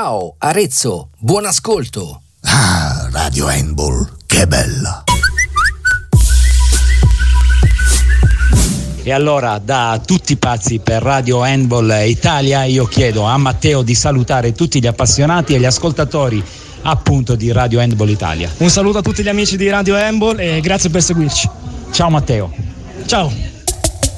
Ciao Arezzo, buon ascolto. Ah, Radio Handball, che bella. E allora, da tutti pazzi per Radio Handball Italia, io chiedo a Matteo di salutare tutti gli appassionati e gli ascoltatori appunto di Radio Handball Italia. Un saluto a tutti gli amici di Radio Handball e grazie per seguirci. Ciao Matteo. Ciao.